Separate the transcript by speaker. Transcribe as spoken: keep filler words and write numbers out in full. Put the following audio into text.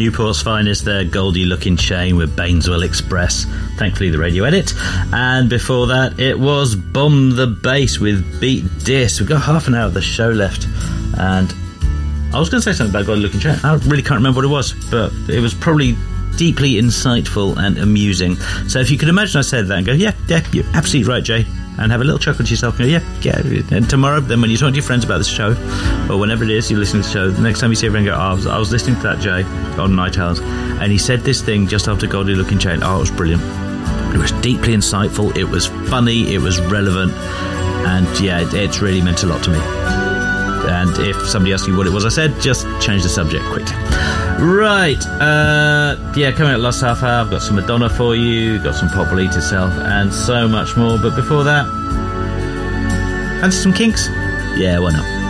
Speaker 1: Newport's finest there, Goldie Looking Chain with Bainesville Express, thankfully the radio edit. And before that it was Bomb the Bass with Beat Dis. We've got half an hour of the show left, and I was going to say something about Goldie Looking Chain. I really can't remember what it was, but it was probably deeply insightful and amusing. So if you could imagine I said that and go, yeah, yeah, you're absolutely right, Jay, and have a little chuckle to yourself and go, yeah, yeah. And tomorrow, then when you're talking to your friends about this show, or whenever it is you're listening to the show, the next time you see everyone go, oh, I was, I was listening to that Jay on Night Owls, and he said this thing just after Goldie Looking Chain. Oh, it was brilliant. It was deeply insightful, it was funny, it was relevant, and yeah, it, it's really meant a lot to me. And if somebody asks you what it was I said, just change the subject quickly. Right, uh, yeah, coming up last half hour, I've got some Madonna for you, got some Pop Will Eat Itself, and so much more. But before that, and some Kinks? Yeah, why not?